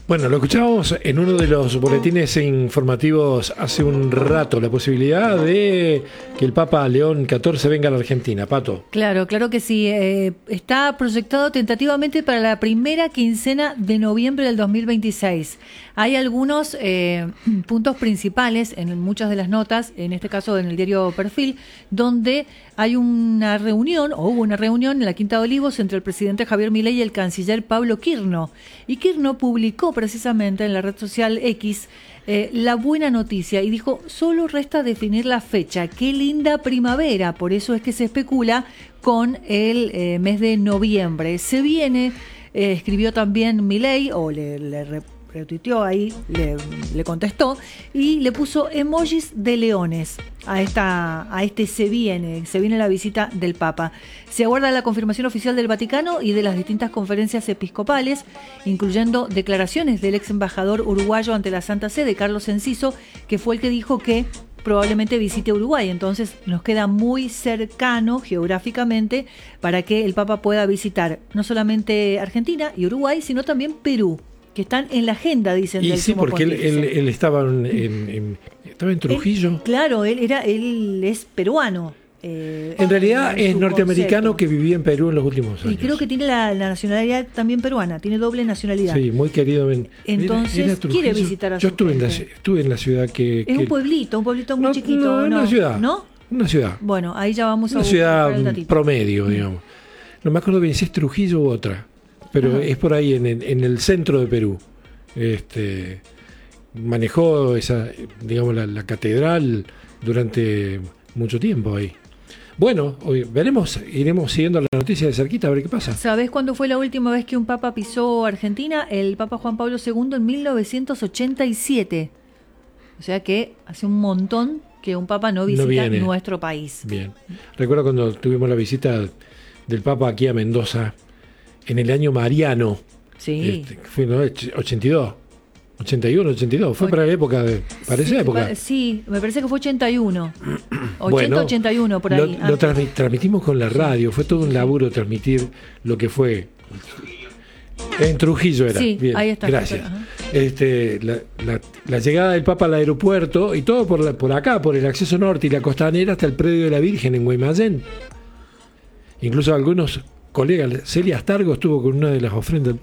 Bueno, lo escuchábamos en uno de los boletines informativos hace un rato, la posibilidad de que el Papa León XIV venga a la Argentina. Pato. Claro que sí. Está proyectado tentativamente para la primera quincena de noviembre del 2026. Hay algunos puntos principales en muchas de las notas, en este caso en el diario Perfil, donde hay una reunión, o hubo una reunión en la Quinta de Olivos entre el presidente Javier Milei y el canciller Pablo Quirno. Y Quirno publicó precisamente en la red social X la buena noticia y dijo: solo resta definir la fecha. Qué linda primavera, por eso es que se especula con el mes de noviembre. Se viene, escribió también Milei, o le retuiteó ahí, le contestó y le puso emojis de leones a este se viene la visita del Papa. Se aguarda la confirmación oficial del Vaticano y de las distintas conferencias episcopales, incluyendo declaraciones del ex embajador uruguayo ante la Santa Sede, Carlos Enciso, que fue el que dijo que probablemente visite Uruguay. Entonces nos queda muy cercano geográficamente para que el Papa pueda visitar no solamente Argentina y Uruguay, sino también Perú, que están en la agenda, dicen. Y del sí, Sumo porque Pontífice. él estaba en Trujillo. Claro, él es peruano. En realidad es norteamericano que vivía en Perú en los últimos años. Y creo que tiene la nacionalidad también peruana, tiene doble nacionalidad. Sí, muy querido. Entonces quiere visitar a su Yo estuve en la ciudad que... Es un pueblito muy chiquito. No, una ciudad. ¿No? Una ciudad. Bueno, ahí ya vamos a una buscar ciudad el datito. promedio, digamos. No me acuerdo bien si es Trujillo u otra, pero es por ahí en el centro de Perú. Manejó digamos, la catedral durante mucho tiempo ahí. Bueno, hoy iremos siguiendo la noticia de cerquita a ver qué pasa. ¿Sabés cuándo fue la última vez que un papa pisó Argentina? El Papa Juan Pablo II en 1987. O sea que hace un montón que un papa no visita nuestro país. Bien. Recuerdo cuando tuvimos la visita del Papa aquí a Mendoza en el año Mariano. Sí. Fue 82. 81, 82, fue para la época, para esa época. Sí, me parece que fue 81. 80, 81, por ahí. Lo transmitimos con la radio, fue todo un laburo transmitir lo que fue. En Trujillo era. Sí, bien, ahí está. Gracias. La llegada del Papa al aeropuerto y todo por acá, por el acceso norte y la costanera hasta el predio de la Virgen en Guaymallén. Incluso algunos colegas, Celia Astargo estuvo con una de las ofrendas del Papa.